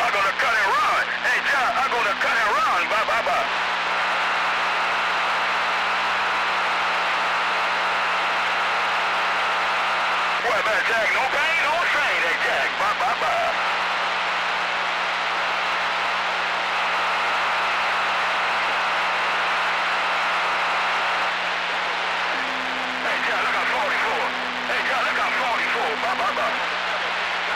I'm gonna cut and run. Hey, John, I'm gonna cut and run. Bye, bye, bye. What, man, Jack, no pain?